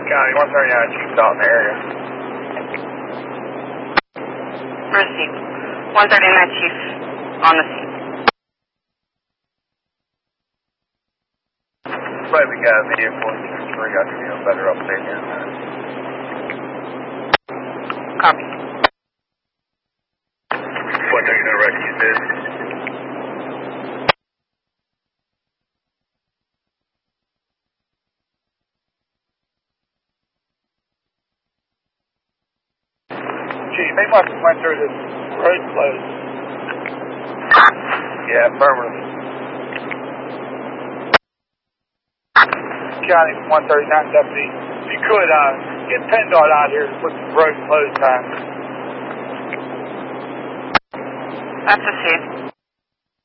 County 139, Chief out in the area. Received. 139 Chief on the scene. Right, we got a video for you. We got to give a better update here in a minute. Copy. 139 rescue this. Chief, they must have went through this road closed. Yeah, affirmative. County 139 deputy, if you could, get PennDOT out here to put some road closed time. That's received.